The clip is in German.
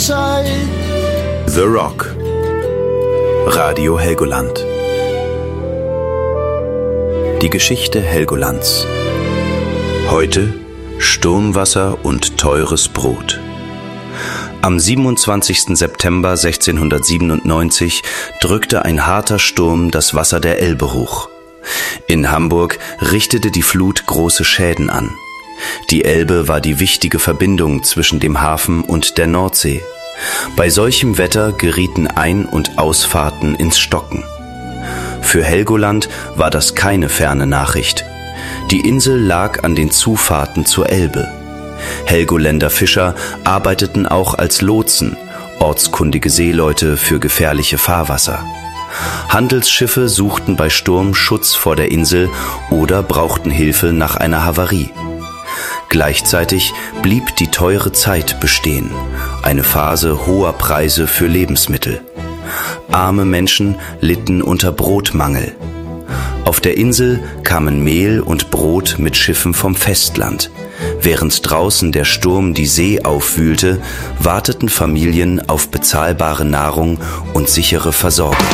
Zeit. The Rock. Radio Helgoland. Die Geschichte Helgolands. Heute Sturmwasser und teures Brot. Am 27. September 1697 drückte ein harter Sturm das Wasser der Elbe hoch. In Hamburg richtete die Flut große Schäden an. Die Elbe war die wichtige Verbindung zwischen dem Hafen und der Nordsee. Bei solchem Wetter gerieten Ein- und Ausfahrten ins Stocken. Für Helgoland war das keine ferne Nachricht. Die Insel lag an den Zufahrten zur Elbe. Helgoländer Fischer arbeiteten auch als Lotsen, ortskundige Seeleute für gefährliche Fahrwasser. Handelsschiffe suchten bei Sturm Schutz vor der Insel oder brauchten Hilfe nach einer Havarie. Gleichzeitig blieb die teure Zeit bestehen, eine Phase hoher Preise für Lebensmittel. Arme Menschen litten unter Brotmangel. Auf der Insel kamen Mehl und Brot mit Schiffen vom Festland. Während draußen der Sturm die See aufwühlte, warteten Familien auf bezahlbare Nahrung und sichere Versorgung.